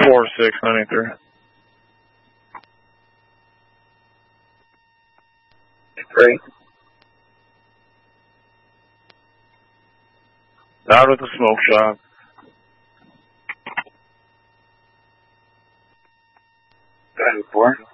4693. 3. Out at the smoke shop. 4.